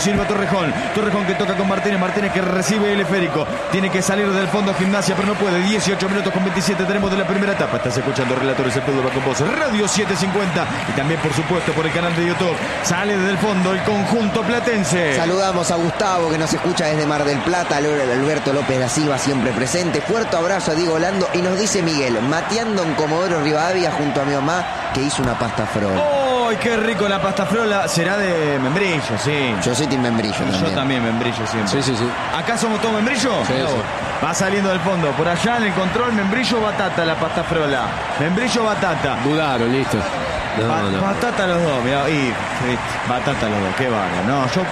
Silva Torrejón que toca con Martínez que recibe el esférico, tiene que salir del fondo Gimnasia pero no puede. 18 minutos con 27 tenemos de la primera etapa. Estás escuchando Relatores el Fútbol con vos, Radio 750 y también por supuesto por el canal de YouTube. Sale desde el fondo el conjunto platense. Saludamos a Gustavo que nos escucha desde Mar del Plata, Alberto López da Silva siempre presente, fuerte abrazo a Diego Lando y nos dice Miguel, mateando en Comodoro Rivadavia junto a mi mamá que hizo una pasta frola. ¡Ay, qué rico la pasta frola! Será de membrillo, sí. Yo soy team membrillo también. Yo también membrillo siempre. Sí. ¿Acá somos todos membrillo? Sí, no. sí. Va saliendo del fondo. Por allá en el control, membrillo batata la pasta frola. Membrillo batata. Dudaron, listo. No. Batata los dos, mirá. Y batata los dos, qué vara. No, yo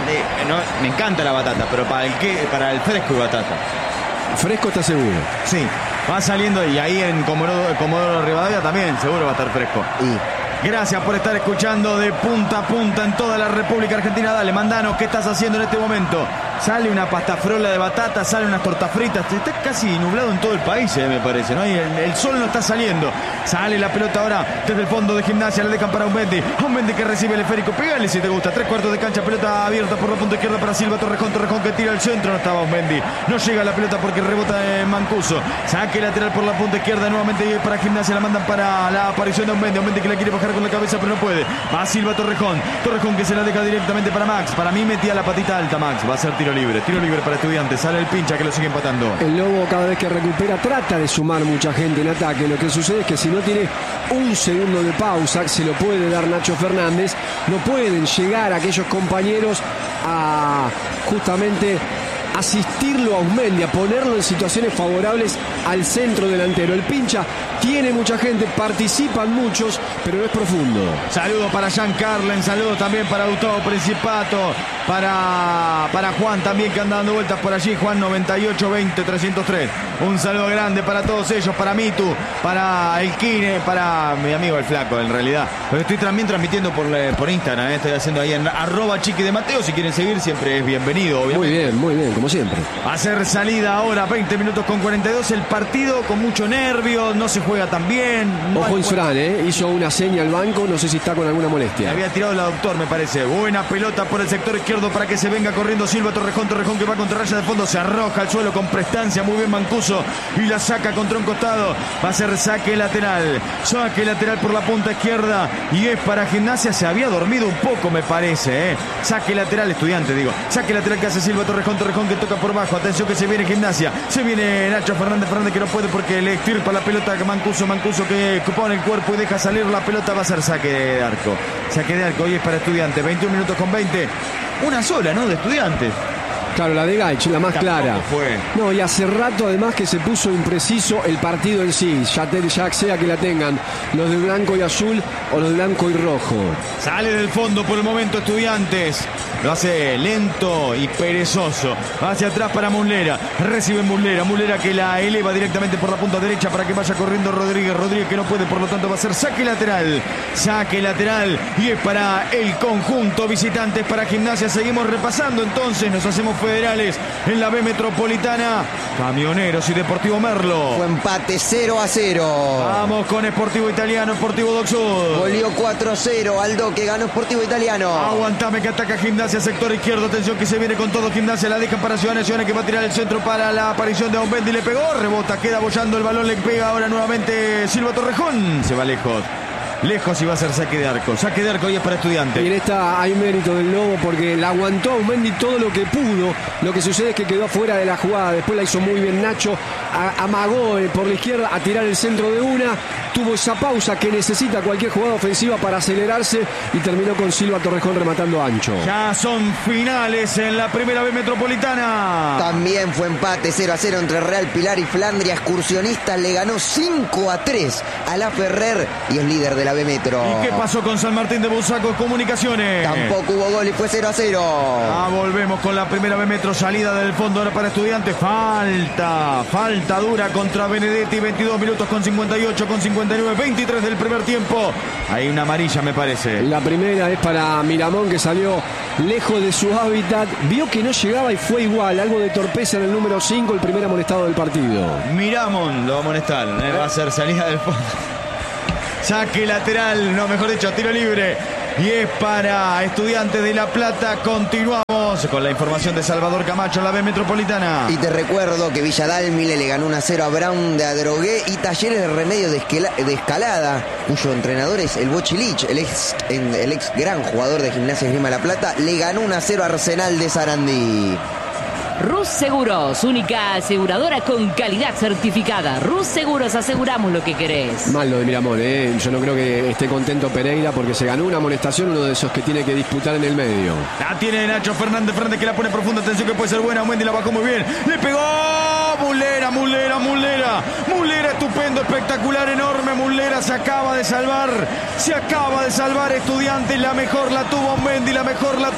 me encanta la batata, pero para el fresco y batata. Fresco está seguro. Sí, va saliendo y ahí en Comodoro Rivadavia también seguro va a estar fresco. Gracias por estar escuchando de punta a punta en toda la República Argentina. Dale, mandanos, ¿qué estás haciendo en este momento? Sale una pasta frola de batata, sale unas tortas fritas. Está casi nublado en todo el país, me parece, ¿no? Y el sol no está saliendo. Sale la pelota ahora desde el fondo de Gimnasia. Le dejan para Aumendi. Aumendi que recibe el esférico. Pégale si te gusta. 3/4 de cancha. Pelota abierta por la punta izquierda para Silva Torrejón que tira al centro. No estaba Aumendi. No llega la pelota porque rebota en Mancuso. Saque lateral por la punta izquierda. Nuevamente para Gimnasia. La mandan para la aparición de Aumendi. Aumendi que la quiere bajar con la cabeza pero no puede. Va Silva Torrejón que se la deja directamente para Max. Para mí metía la patita alta Max. Va a ser tiro libre para Estudiantes. Sale el pincha que lo sigue empatando. El Lobo cada vez que recupera trata de sumar mucha gente en ataque. Lo que sucede es que si no tiene un segundo de pausa, se lo puede dar Nacho Fernández. No pueden llegar aquellos compañeros a justamente asistirlo a Aumendi, a ponerlo en situaciones favorables al centro delantero. El pincha tiene mucha gente, participan muchos, pero no es profundo. Saludos para Jean Carlen, saludos también para Gustavo Principato, para Juan también que anda dando vueltas por allí, Juan 9820-303. Un saludo grande para todos ellos, para Mitu, para el Kine, para mi amigo el Flaco en realidad. Lo estoy también transmitiendo por Instagram, estoy haciendo ahí en @chiquidemateo, si quieren seguir siempre es bienvenido, obviamente. Muy bien, como siempre. Va a ser salida ahora, 20 minutos con 42, el partido con mucho nervio, no se juega tan bien. Ojo Insfrán, hizo una seña al banco, no sé si está con alguna molestia. Había tirado la doctor, me parece. Buena pelota por el sector izquierdo para que se venga corriendo Silva Torrejón que va contra raya de fondo, se arroja al suelo con prestancia, muy bien Mancuso y la saca contra un costado. Va a ser saque lateral por la punta izquierda y es para Gimnasia. Se había dormido un poco, me parece, saque lateral, Estudiante digo, saque lateral que hace Silva Torrejón que toca por bajo, atención que se viene Gimnasia, se viene Nacho Fernández que no puede porque le extirpa la pelota a Mancuso que pone el cuerpo y deja salir la pelota. Va a ser saque de arco y es para Estudiantes. 21 minutos con 20, una sola, ¿no? De Estudiantes. Claro, la de Gaich, la más clara. Fue. No, y hace rato además que se puso impreciso el partido en sí, ya sea que la tengan los de blanco y azul o los de blanco y rojo. Sale del fondo por el momento Estudiantes, lo hace lento y perezoso, hacia atrás para Muslera, recibe Muslera que la eleva directamente por la punta derecha para que vaya corriendo Rodríguez que no puede, por lo tanto va a ser saque lateral y es para el conjunto visitantes, para Gimnasia. Seguimos repasando entonces, nos hacemos federales en la B Metropolitana. Camioneros y Deportivo Merlo. Fue empate 0-0. Vamos con Sportivo Italiano, Sportivo Doc Sud. Volvió 4-0 Aldo que ganó Sportivo Italiano. Aguantame que ataca Gimnasia, sector izquierdo, atención que se viene con todo Gimnasia, la dejan para Ciudad Nacional que va a tirar el centro para la aparición de Aumendi, le pegó, rebota, queda bollando el balón, le pega ahora nuevamente Silva Torrejón, se va lejos y va a ser saque de arco y es para Estudiantes. Y en esta hay mérito del Lobo porque la aguantó Aumendi todo lo que pudo. Lo que sucede es que quedó fuera de la jugada, después la hizo muy bien Nacho, amagó por la izquierda a tirar el centro de una, tuvo esa pausa que necesita cualquier jugada ofensiva para acelerarse y terminó con Silva Torrejón rematando ancho. Ya son finales en la primera B Metropolitana. También fue empate 0-0 entre Real Pilar y Flandria. Excursionistas le ganó 5-3 a la Ferrer y es líder de la B Metro. ¿Y qué pasó con San Martín de Busaco Comunicaciones? Tampoco hubo gol y fue 0-0. Volvemos con la primera B Metro, salida del fondo ahora para Estudiantes. Falta dura contra Benedetti, 22 minutos con 58, con 59, 23 del primer tiempo. Hay una amarilla me parece. La primera es para Miramón que salió lejos de su hábitat, vio que no llegaba y fue igual, algo de torpeza en el número 5, el primer amonestado del partido. Miramón lo va a amonestar, va a ser salida del fondo. Saque lateral, no, mejor dicho, tiro libre. Y es para Estudiantes de La Plata. Continuamos con la información de Salvador Camacho en la B Metropolitana. Y te recuerdo que Villa Dálmine le ganó 1-0 a Brown de Adrogué y Talleres de Remedios de Escalada, cuyo entrenador es el Bochi Lich, el ex gran jugador de Gimnasia Esgrima La Plata, le ganó 1-0 a Arsenal de Sarandí. Rus Seguros, única aseguradora con calidad certificada. Rus Seguros, aseguramos lo que querés. Mal lo de Miramón, Yo no creo que esté contento Pereira porque se ganó una amonestación, uno de esos que tiene que disputar en el medio. La tiene Nacho Fernández que la pone profunda, atención que puede ser buena. Mendy la bajó muy bien, le pegó. Mulera, estupendo, espectacular, enorme. Mulera se acaba de salvar. Estudiantes, la mejor la tuvo Mendy, la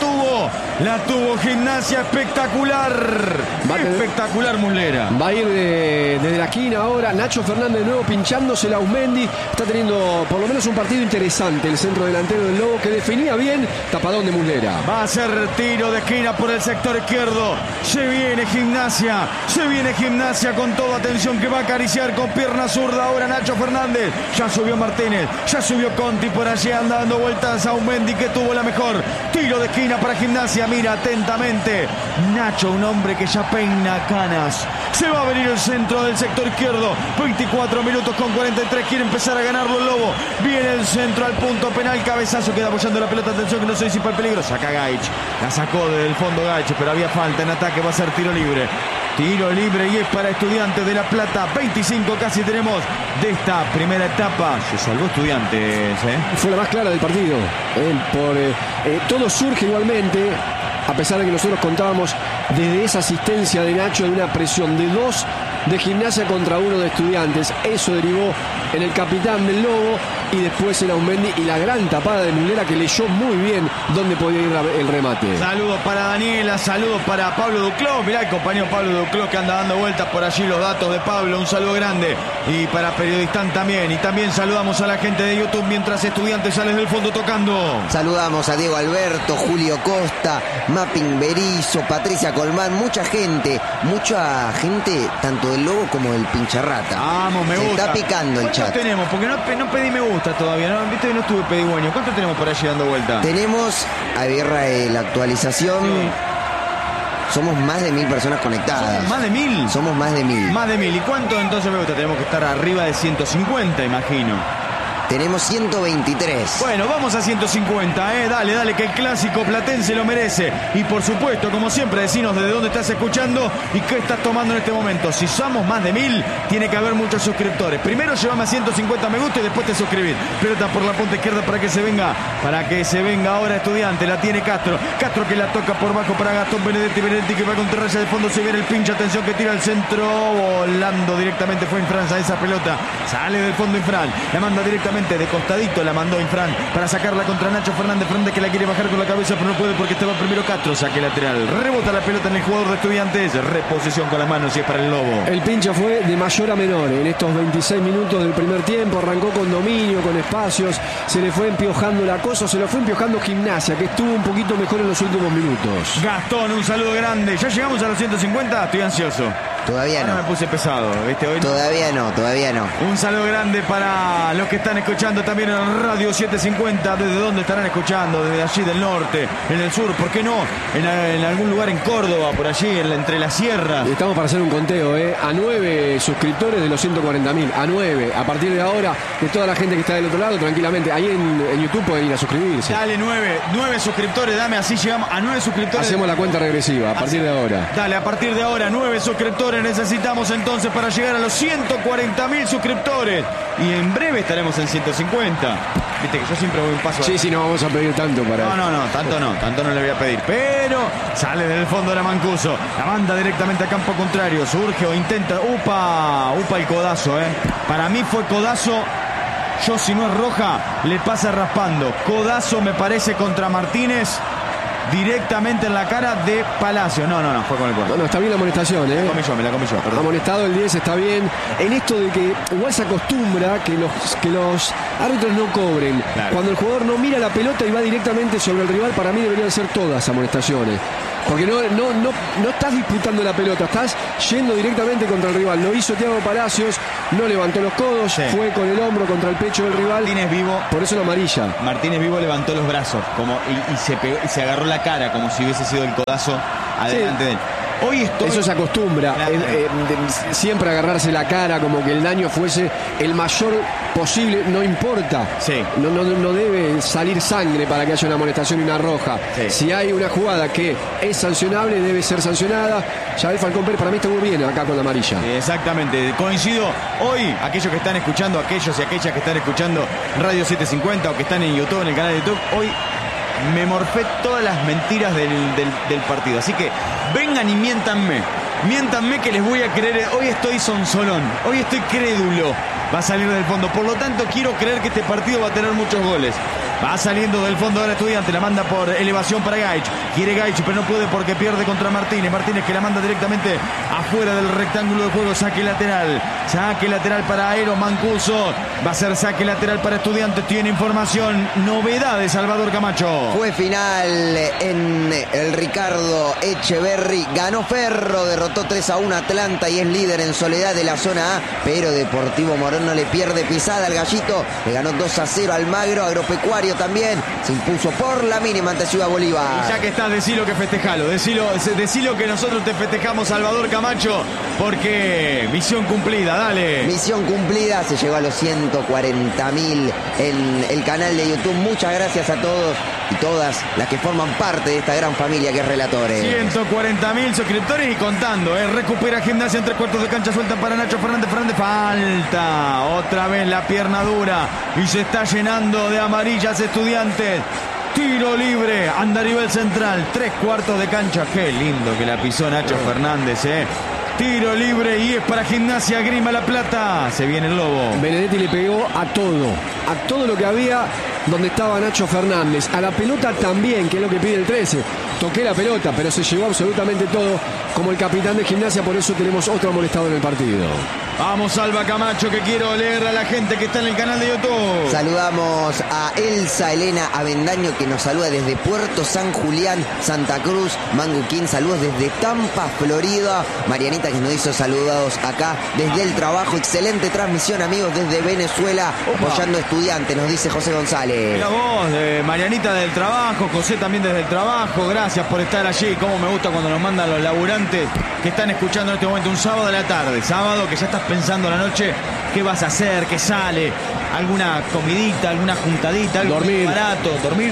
tuvo Gimnasia, espectacular. Espectacular Mulera. Va a ir desde la esquina ahora. Nacho Fernández de nuevo pinchándose la Aumendi. Está teniendo por lo menos un partido interesante el centro delantero del Lobo, que definía bien. Tapadón de Mulera. Va a ser tiro de esquina por el sector izquierdo. Se viene Gimnasia con toda atención, que va a acariciar con pierna zurda ahora Nacho Fernández. Ya subió Martínez, ya subió Conti, por allí anda dando vueltas a Aumendi, que tuvo la mejor. Tiro de esquina para Gimnasia. Mira atentamente Nacho, un hombre que ya peina canas. Se va a venir el centro del sector izquierdo. 24 minutos con 43. Quiere empezar a ganarlo el Lobo. Viene el centro al punto penal. Cabezazo, queda apoyando la pelota. Atención que no se disipa el peligro. Saca Gaich. La sacó desde el fondo Gaich, pero había falta en ataque. Va a ser tiro libre. Tiro libre y es para Estudiantes de La Plata. 25 casi tenemos de esta primera etapa. Se salvó Estudiantes. Fue la más clara del partido. Todo surge igualmente, a pesar de que nosotros contábamos desde esa asistencia de Nacho, de una presión de 2 de Gimnasia contra 1 de Estudiantes. Eso derivó en el capitán del Lobo y después en Aumendi, y la gran tapada de Mulera, que leyó muy bien dónde podía ir el remate. Saludos para Daniela, saludos para Pablo Duclos. Mirá el compañero Pablo Duclos que anda dando vueltas por allí los datos de Pablo. Un saludo grande. Y para Periodistán también. Y también saludamos a la gente de YouTube mientras Estudiantes sale del fondo tocando. Saludamos a Diego Alberto, Julio Costa, Mapping Berizo, Patricia Colmán, mucha gente, tanto del Lobo como del Pincharrata. Vamos, me gusta. Está picando el chat. Tenemos? Porque no pedí me gusta todavía, ¿no? Viste que no estuve pedigüeño. ¿Cuánto tenemos por allí dando vuelta? Tenemos, a Guerra de la actualización, sí. Somos más de 1000 personas conectadas. ¿Somos más de 1000? Somos más de 1000. Más de 1000. ¿Y cuánto entonces me gusta? Tenemos que estar arriba de 150, imagino. Tenemos 123. Bueno, vamos a 150, Dale, que el clásico platense lo merece. Y por supuesto, como siempre, decinos desde dónde estás escuchando y qué estás tomando en este momento. Si somos más de 1000, tiene que haber muchos suscriptores. Primero llévame a 150 me gusta y después te suscribís. Pelota por la punta izquierda para que se venga ahora Estudiante. La tiene Castro que la toca por bajo para Gastón Benedetti que va contra raya de fondo. Se viene el pinche, atención que tira el centro, volando directamente. Fue Infran a esa pelota. Sale del fondo Infran, la manda directamente de costadito, la mandó Infran para sacarla contra Nacho Fernández, que la quiere bajar con la cabeza pero no puede porque estaba primero Castro. Saque lateral, rebota la pelota en el jugador de Estudiantes, reposición con las manos y es para el Lobo. El pincha fue de mayor a menor en estos 26 minutos del primer tiempo. Arrancó con dominio, con espacios, se le fue empiojando la cosa, se lo fue empiojando Gimnasia, que estuvo un poquito mejor en los últimos minutos. Gastón, un saludo grande. ¿Ya llegamos a los 150? Estoy ansioso. Todavía no. Me puse pesado, ¿viste? Hoy todavía no. Un saludo grande para los que están escuchando también en Radio 750. ¿Desde dónde estarán escuchando? Desde allí del norte, en el sur, ¿por qué no? En algún lugar en Córdoba, por allí, entre las sierras. Estamos para hacer un conteo, a 9 suscriptores de los 140.000. A 9. A partir de ahora, de toda la gente que está del otro lado, tranquilamente. Ahí en YouTube pueden ir a suscribirse. Dale, 9 suscriptores, dame, así llegamos a 9 suscriptores. Hacemos la cuenta regresiva, a partir de ahora. Dale, a partir de ahora, 9 suscriptores necesitamos entonces para llegar a los 140.000 suscriptores. Y en breve estaremos en 150. Viste que yo siempre voy un paso. Sí, no vamos a pedir tanto para. Tanto no le voy a pedir. Pero sale del fondo de la Mancuso. La manda directamente a campo contrario. Surge o intenta. Upa el codazo, Para mí fue codazo. Yo, si no es roja, le pasa raspando. Codazo me parece contra Martínez. Directamente en la cara de Palacio. No, fue con el cuerpo. No, está bien la amonestación, Me la comí yo, perdón. Amonestado el 10, está bien. En esto de que igual se acostumbra que los árbitros no cobren. Claro. Cuando el jugador no mira la pelota y va directamente sobre el rival, para mí deberían ser todas amonestaciones. Porque no estás disputando la pelota, estás yendo directamente contra el rival. Lo hizo Thiago Palacios, no levantó los codos, fue con el hombro contra el pecho del rival. Martínez Vivo. Por eso la amarilla. Martínez Vivo levantó los brazos y se agarró la cara como si hubiese sido el codazo adelante de él. Eso se acostumbra, siempre agarrarse la cara como que el daño fuese el mayor posible, no importa. Sí. No debe salir sangre para que haya una amonestación y una roja. Sí. Si hay una jugada que es sancionable, debe ser sancionada. Yael Falcón Pérez para mí está muy bien acá con la amarilla. Exactamente, coincido. Hoy, aquellos que están escuchando, aquellos y aquellas que están escuchando Radio 750 o que están en YouTube, en el canal de YouTube, hoy me morfé todas las mentiras del partido. Así que vengan y miéntanme que les voy a creer. Hoy estoy sonsolón, hoy estoy crédulo. Va a salir del fondo, por lo tanto quiero creer que este partido va a tener muchos goles. Va saliendo del fondo ahora Estudiante, la manda por elevación para Gaich. Quiere Gaich, pero no puede porque pierde contra Martínez. Martínez que la manda directamente afuera del rectángulo de juego. Saque lateral para Aero Mancuso. Va a ser saque lateral para Estudiantes. Tiene información, novedades Salvador Camacho. Fue final en el Ricardo Echeverri. Ganó Ferro, derrotó 3-1 Atlanta y es líder en soledad de la zona A. Pero Deportivo Morón no le pierde pisada al Gallito. Le ganó 2-0 Almagro. Agropecuario también se impuso por la mínima ante Ciudad Bolívar. Y ya que estás, decilo que festejalo. Decilo que nosotros te festejamos, Salvador Camacho, porque misión cumplida, dale. Misión cumplida, se llegó a los 140.000 en el canal de YouTube. Muchas gracias a todos y todas las que forman parte de esta gran familia que es Relatores. 140.000 suscriptores y contando. Recupera Gimnasia en 3/4 de cancha, suelta para Nacho Fernández. Falta otra vez la pierna dura y se está llenando de amarillas Estudiantes. Tiro libre, anda a nivel central, 3/4 de cancha. Qué lindo que la pisó Nacho Fernández, Tiro libre y es para Gimnasia Grima La Plata. Se viene el Lobo. Benedetti le pegó a todo lo que había donde estaba Nacho Fernández. A la pelota también, que es lo que pide el 13. Toqué la pelota, pero se llevó absolutamente todo como el capitán de Gimnasia. Por eso tenemos otro amonestado en el partido. Vamos, Salva Camacho, que quiero leer a la gente que está en el canal de YouTube. Saludamos a Elsa Elena Avendaño, que nos saluda desde Puerto San Julián, Santa Cruz. Manguquín, saludos desde Tampa, Florida. Marianita, que nos hizo saludados acá desde el trabajo. Excelente transmisión, amigos, desde Venezuela. Apoyando Estudiantes, nos dice José González. Mira vos, Marianita del trabajo, José también desde el trabajo. Gracias por estar allí. Cómo me gusta cuando nos mandan los laburantes que están escuchando en este momento un sábado de la tarde. Sábado que ya estás pensando la noche qué vas a hacer, qué sale, alguna comidita, alguna juntadita, algo dormir, barato, dormir.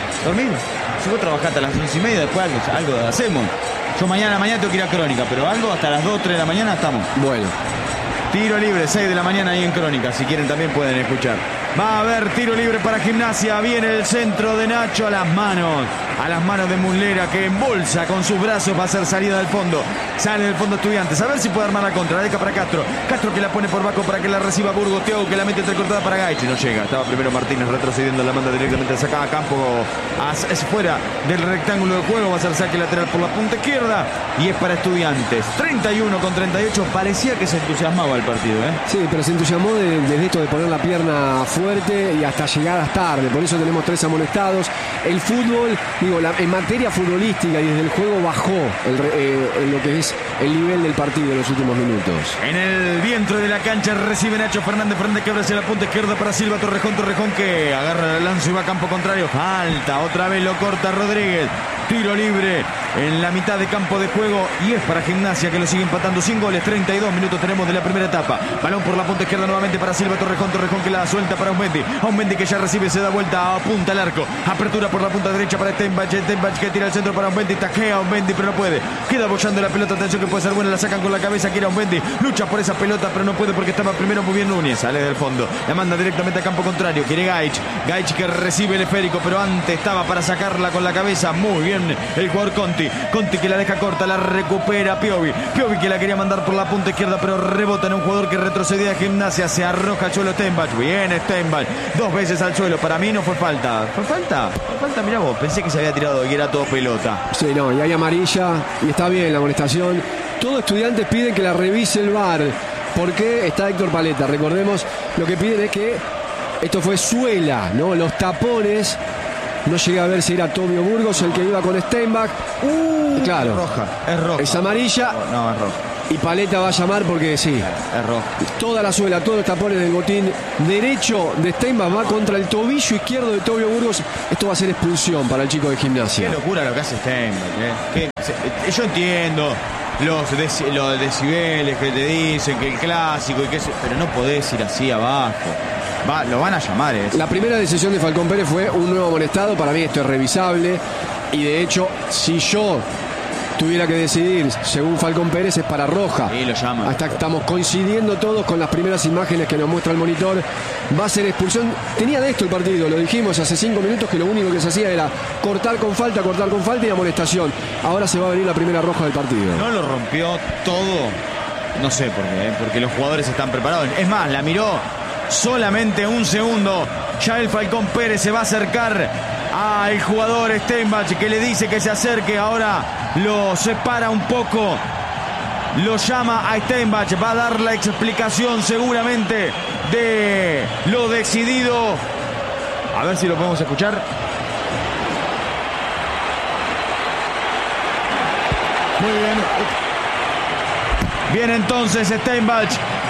Si vos trabajaste a las 11:30, después algo hacemos. Yo mañana tengo que ir a Crónica, pero algo hasta las 2, 3 de la mañana estamos. Bueno. Tiro libre, 6 de la mañana ahí en Crónica, si quieren también pueden escuchar. Va a haber tiro libre para Gimnasia, viene el centro de Nacho a las manos de Muslera, que embolsa con sus brazos, va a hacer salida del fondo. Sale del fondo Estudiantes, a ver si puede armar la contra. La deja para Castro que la pone por Baco para que la reciba Burgos. Thiago que la mete entrecortada para Gaich, no llega, estaba primero Martínez retrocediendo, la manda directamente sacada a campo, es fuera del rectángulo de juego. Va a ser saque lateral por la punta izquierda y es para Estudiantes. 31-38, parecía que se entusiasmaba el partido, Sí, pero se entusiasmó desde esto de poner la pierna fuerte y hasta llegadas tarde. Por eso tenemos 3 amonestados. El fútbol, en materia futbolística y desde el juego bajó en lo que es el nivel del partido en los últimos minutos. En el vientre de la cancha recibe Nacho Fernández que abre hacia la punta izquierda para Silva. Torrejón que agarra el lanzo y va a campo contrario. Falta, otra vez lo corta Rodríguez. Tiro libre en la mitad de campo de juego y es para Gimnasia, que lo sigue empatando sin goles. 32 minutos tenemos de la primera etapa. Balón por la punta izquierda nuevamente para Silva. Torrejón que la suelta para Aumendi que ya recibe, se da vuelta, apunta al arco. Apertura por la punta derecha para Steinbach que tira el centro para Aumendi. Tajea Aumendi pero no puede. Queda bollando la pelota. Atención que puede ser buena. La sacan con la cabeza. Quiere Aumendi. Lucha por esa pelota pero no puede porque estaba primero muy bien Núñez. Sale del fondo. La manda directamente a campo contrario. Quiere Gaich que recibe el esférico pero antes estaba para sacarla con la cabeza. Muy bien el jugador Conti que la deja corta. La recupera Piovi que la quería mandar por la punta izquierda pero rebota en un jugador que retrocedía a Gimnasia. Se arroja al suelo Steinbach. Bien Steinbach. 2 veces al suelo. Para mí no fue falta. ¿Fue falta? Mirá vos. Pensé que se había tirado y era todo pelota. Sí, no. Y hay amarilla. Y está bien la amonestación. Todo Estudiantes pide que la revise el VAR. Porque está Héctor Paleta. Recordemos, lo que piden es que esto fue suela, ¿no? Los tapones No llegué a ver si era Tobio Burgos el que iba con Steinbach. Claro. Es roja. Es amarilla. No, es roja. Y Paleta va a llamar porque sí. Es roja. Toda la suela, todos los tapones del botín derecho de Steinbach va contra el tobillo izquierdo de Tobio Burgos. Esto va a ser expulsión para el chico de Gimnasia. Qué locura lo que hace Steinbach. Yo entiendo los decibeles que te dicen, que el clásico, pero no podés ir así abajo. Lo van a llamar. La primera decisión de Falcón Pérez fue un nuevo amonestado. Para mí esto es revisable. Y de hecho, si yo tuviera que decidir, según Falcón Pérez, es para roja. Sí, lo llama. Hasta estamos coincidiendo todos con las primeras imágenes que nos muestra el monitor. Va a ser expulsión. Tenía de esto el partido, lo dijimos hace 5 minutos, que lo único que se hacía era cortar con falta y amonestación. Ahora se va a venir la primera roja del partido. No lo rompió todo. No sé por qué, porque los jugadores están preparados. Es más, la miró solamente un segundo. Ya el Falcón Pérez se va a acercar al jugador Steinbach, que le dice que se acerque. Ahora lo separa un poco, lo llama a Steinbach, va a dar la explicación seguramente de lo decidido. A ver si lo podemos escuchar. Muy bien. Bien, entonces Steinbach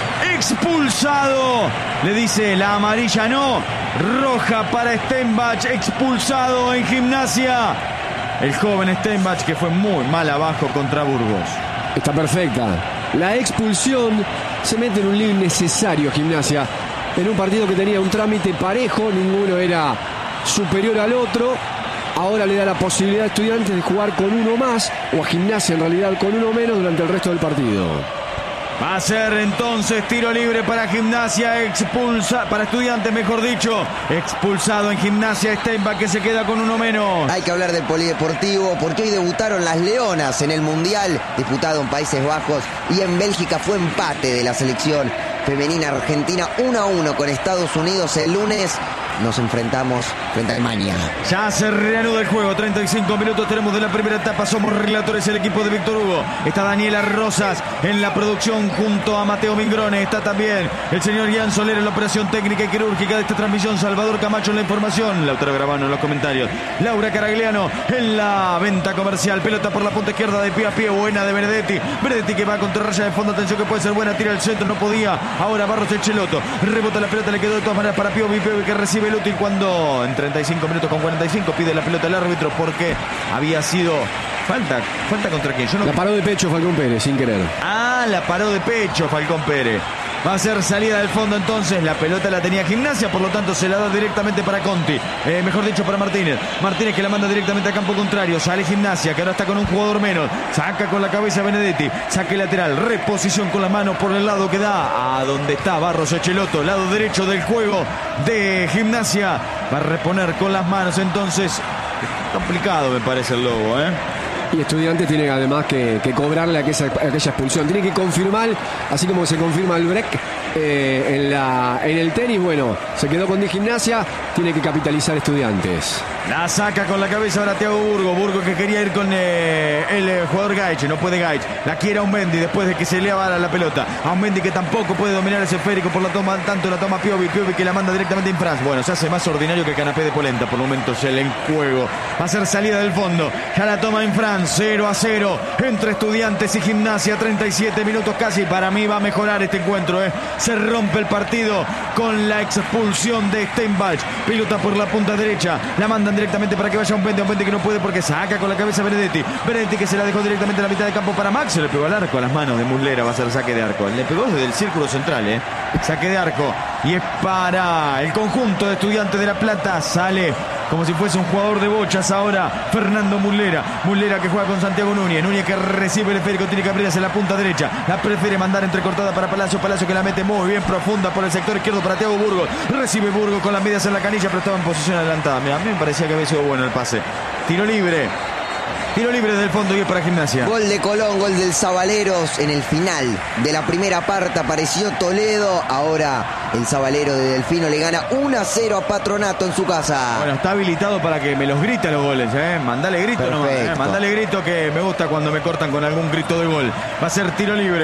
expulsado. Le dice la amarilla no. Roja para Steinbach, expulsado en Gimnasia. El joven Steinbach, que fue muy mal abajo contra Burgos. Está perfecta. La expulsión se mete en un lío innecesario Gimnasia. En un partido que tenía un trámite parejo, ninguno era superior al otro. Ahora le da la posibilidad a Estudiantes de jugar con uno más, o a Gimnasia en realidad con uno menos durante el resto del partido. Va a ser entonces tiro libre para Gimnasia, para Estudiantes, mejor dicho. Expulsado en Gimnasia Steinbach, que se queda con uno menos. Hay que hablar del polideportivo porque hoy debutaron las Leonas en el Mundial, disputado en Países Bajos, y en Bélgica fue empate de la selección femenina argentina 1-1 con Estados Unidos el lunes. Nos enfrentamos frente a Alemania. Ya se reanuda el juego, 35 minutos tenemos de la primera etapa. Somos relatores el equipo de Víctor Hugo. Está Daniela Rosas en la producción junto a Mateo Mingrone. Está también el señor Ian Soler en la operación técnica y quirúrgica de esta transmisión. Salvador Camacho en la información. Lautaro Gravano en los comentarios. Laura Caragliano en la venta comercial. Pelota por la punta izquierda de pie a pie. Buena de Benedetti. Benedetti que va contra raya de fondo. Atención que puede ser buena. Tira al centro. No podía. Ahora Barros Echeloto. Rebota la pelota. Le quedó de todas maneras para Piovi. Piovi que recibe el útil cuando en 35 minutos con 45 pide la pelota al árbitro porque había sido falta contra quién. La paró de pecho Falcón Pérez sin querer. La paró de pecho Falcón Pérez. Va a ser salida del fondo entonces. La pelota la tenía Gimnasia, por lo tanto se la da directamente para Conti. Mejor dicho para Martínez. Martínez que la manda directamente a campo contrario. Sale Gimnasia, que ahora está con un jugador menos. Saca con la cabeza Benedetti. Saque lateral. Reposición con la mano por el lado que da a donde está Barros Echeloto. Lado derecho del juego de Gimnasia. Va a reponer con las manos entonces. Complicado me parece el Lobo, Y Estudiantes tiene además que cobrarle aquella expulsión. Tiene que confirmar, así como se confirma el break en el tenis. Bueno, se quedó con Gimnasia, tiene que capitalizar Estudiantes. La saca con la cabeza ahora Thiago Burgo. Burgo que quería ir con el jugador Gaich. No puede Gaich. La quiere a Aumendi después de que se le avara la pelota. Aumendi que tampoco puede dominar ese esférico por la toma. Tanto la toma Piovi. Piovi que la manda directamente en France. Bueno, se hace más ordinario que el canapé de polenta. Por momentos el juego. Va a ser salida del fondo. Ya la toma en France. 0-0 entre Estudiantes y Gimnasia. 37 minutos casi. Para mí va a mejorar este encuentro. Se rompe el partido con la expulsión de Steinbach. Pilota por la punta derecha. La mandan directamente para que vaya un Aumendi que no puede porque saca con la cabeza Benedetti. Benedetti que se la dejó directamente a la mitad de campo para Max. Se le pegó al arco a las manos de Muslera. Va a ser saque de arco. Le pegó desde el círculo central. Saque de arco. Y es para el conjunto de Estudiantes de La Plata. Sale como si fuese un jugador de bochas ahora Fernando Muslera. Muslera que juega con Santiago Núñez. Núñez que recibe el esférico. Tiene que abrir hacia la punta derecha. La prefiere mandar entrecortada para Palacio. Palacio que la mete muy bien profunda por el sector izquierdo para Thiago Burgos. Recibe Burgos con las medias en la canilla, pero estaba en posición adelantada. Mira, a mí me parecía que había sido bueno el pase. Tiro libre. Tiro libre desde el fondo y es para Gimnasia. Gol de Colón, gol del Zabaleros en el final de la primera parte. Apareció Toledo. Ahora el Zabalero de Delfino le gana 1-0 a Patronato en su casa. Bueno, está habilitado para que me los grite los goles. Mandale grito nomás. Mandale grito que me gusta cuando me cortan con algún grito de gol. Va a ser tiro libre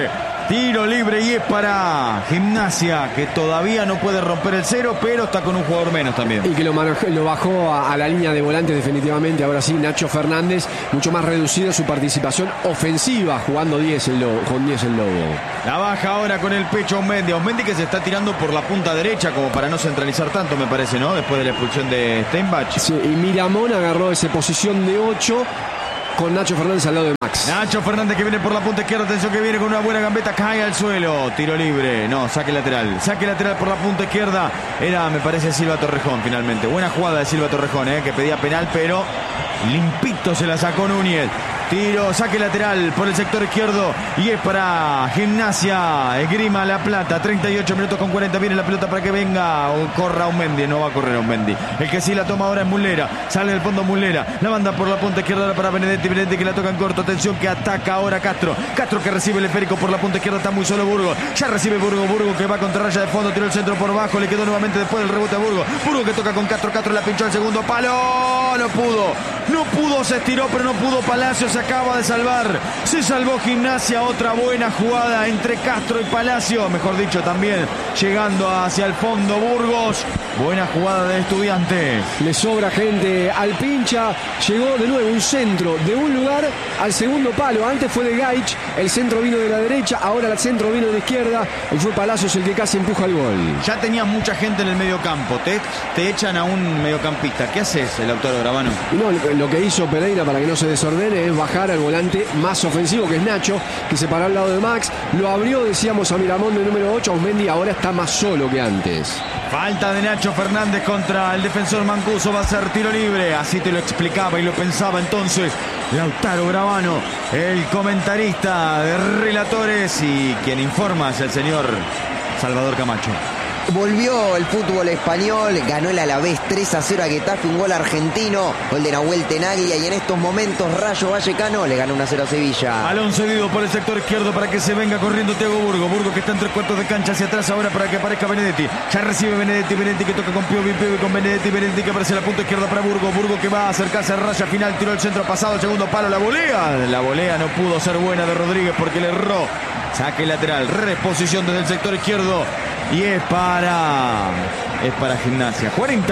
Tiro libre y es para Gimnasia, que todavía no puede romper el cero, pero está con un jugador menos también. Y que lo bajó a la línea de volantes definitivamente. Ahora sí, Nacho Fernández, mucho más reducida su participación ofensiva, jugando 10 con 10 el Lobo. La baja ahora con el pecho Osmendi que se está tirando por la punta derecha como para no centralizar tanto, me parece, ¿no? Después de la expulsión de Steinbach. Sí, y Miramón agarró esa posición de 8 con Nacho Fernández al lado de Max. Nacho Fernández que viene por la punta izquierda, atención que viene con una buena gambeta, cae al suelo, tiro libre, no, saque lateral por la punta izquierda, era, me parece, Silva Torrejón finalmente. Buena jugada de Silva Torrejón, que pedía penal, pero limpito se la sacó Núñez. Tiro, saque lateral por el sector izquierdo y es para Gimnasia Esgrima La Plata. 38 minutos con 40. Viene la pelota para que venga o corra Osmendi. No va a correr Osmendi. El que sí la toma ahora es Muslera. Sale del fondo Muslera. La manda por la punta izquierda para Benedetti. Benedetti que la toca en corto. Atención que ataca ahora Castro. Castro que recibe el esférico por la punta izquierda. Está muy solo Burgos. Ya recibe Burgos. Burgos que va contra raya de fondo. Tiró el centro por bajo. Le quedó nuevamente después del rebote a Burgos. Burgos que toca con Castro. Castro la pinchó al segundo palo. No pudo. Se estiró pero no pudo. Palacios acaba de salvar, se salvó Gimnasia. Otra buena jugada entre Castro y Palacio, mejor dicho, también llegando hacia el fondo Burgos. Buena jugada de Estudiantes. Le sobra gente al pincha. Llegó de nuevo un centro de un lugar al segundo palo. Antes fue de Gaich, el centro vino de la derecha, ahora el centro vino de la izquierda y fue Palacios el que casi empuja el gol. Ya tenía mucha gente en el mediocampo, te echan a un mediocampista. ¿Qué haces, Lautaro Gravano? No, lo que hizo Pereira para que no se desordene es bajar al volante más ofensivo, que es Nacho, que se paró al lado de Max. Lo abrió, decíamos, a Miramón de número 8. Osmendi ahora está más solo que antes. Falta de Nacho Fernández contra el defensor Mancuso. Va a ser tiro libre. Así te lo explicaba y lo pensaba entonces Lautaro Gravano, el comentarista de Relatores, y quien informa es el señor Salvador Camacho. Volvió el fútbol español, ganó el Alavés 3-0 a Getafe, un gol argentino, gol de Nahuel Tenaglia, y en estos momentos Rayo Vallecano le ganó 1-0 a Sevilla. Balón cedido por el sector izquierdo para que se venga corriendo Thiago Burgos. Burgos que está en 3/4 de cancha hacia atrás ahora para que aparezca Benedetti. Ya recibe Benedetti que toca con Piovi con Benedetti que aparece a la punta izquierda para Burgos. Burgos que va a acercarse a raya final, tiró el centro pasado, el segundo palo, la volea no pudo ser buena de Rodríguez porque le erró. Saque lateral, reposición desde el sector izquierdo y es para Gimnasia.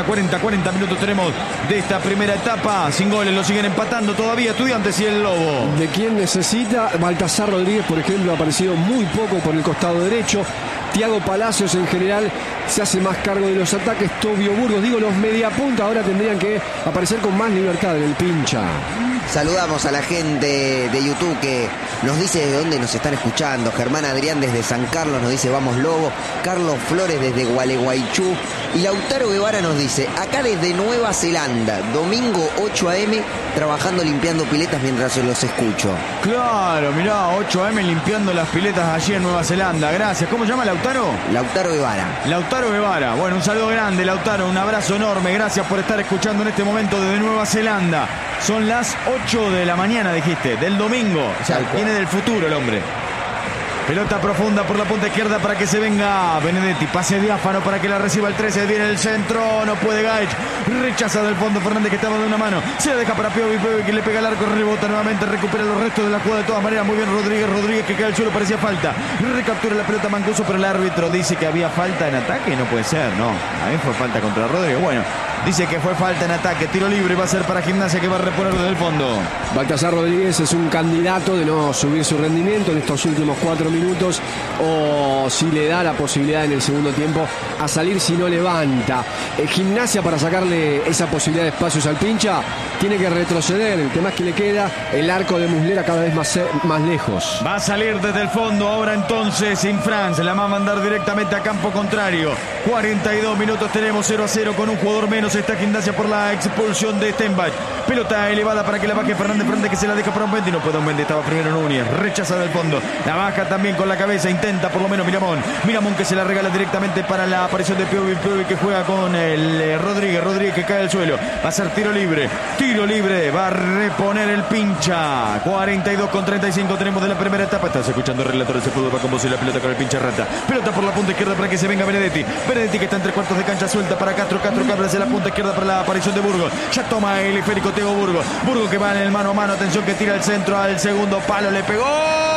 40 minutos tenemos de esta primera etapa. Sin goles, lo siguen empatando todavía Estudiantes y el Lobo. ¿De quién necesita? Baltasar Rodríguez, por ejemplo, ha aparecido muy poco por el costado derecho. Thiago Palacios en general se hace más cargo de los ataques. Tobio Burgos, los mediapunta ahora tendrían que aparecer con más libertad en el pincha. Saludamos a la gente de YouTube que nos dice desde dónde nos están escuchando. Germán Adrián desde San Carlos nos dice vamos Lobo. Carlos Flores desde Gualeguaychú. Y Lautaro Guevara nos dice acá desde Nueva Zelanda, domingo 8 a.m. trabajando limpiando piletas mientras los escucho. Claro, mirá, 8 a.m. limpiando las piletas allí en Nueva Zelanda. Gracias. ¿Cómo se llama Lautaro? Lautaro Guevara. Lautaro Guevara. Bueno, un saludo grande, Lautaro. Un abrazo enorme. Gracias por estar escuchando en este momento desde Nueva Zelanda. Son las 8 de la mañana, dijiste, del domingo. O sea, viene del futuro el hombre. Pelota profunda por la punta izquierda para que se venga Benedetti. Pase diáfano para que la reciba el 13. Viene el centro. No puede Gaich. Rechaza del fondo Fernández que estaba de una mano. Se la deja para Piovi que le pega el arco. Rebota nuevamente. Recupera los restos de la jugada de todas maneras. Muy bien Rodríguez que cae al suelo. Parecía falta. Recaptura la pelota Mancuso. Pero el árbitro dice que había falta en ataque. No puede ser, no. A mí fue falta contra Rodríguez. Bueno. Dice que fue falta en ataque, tiro libre va a ser para Gimnasia que va a reponer desde el fondo. Baltasar Rodríguez es un candidato de no subir su rendimiento en estos últimos 4 minutos o si le da la posibilidad en el segundo tiempo a salir si no levanta. Gimnasia para sacarle esa posibilidad de espacios al pincha tiene que retroceder, el tema es que le queda el arco de Muslera cada vez más lejos. Va a salir desde el fondo ahora entonces Infrance, la va a mandar directamente a campo contrario. 42 minutos tenemos 0-0 con un jugador menos. Está Gimnasia por la expulsión de Steinbach. Pelota elevada para que la baje Fernández que se la deja para Osmendi. No puede Osmendi, estaba primero Núñez. Rechaza del fondo. La baja también con la cabeza. Intenta por lo menos Miramón que se la regala directamente para la aparición de Piovi que juega con el Rodríguez que cae al suelo. Va a ser tiro libre. Va a reponer el pincha. 42:35 tenemos de la primera etapa. Estás escuchando Relatores de Fútbol. Va con vos y la pelota con el pincha rata. Pelota por la punta izquierda para que se venga Benedetti que está en 3/4 de cancha suelta para Castro que abre hacia la punta izquierda para la aparición de Burgos. Ya toma el esférico Thiago Burgos que va en el mano a mano. Atención que tira el centro al segundo palo. Le pegó.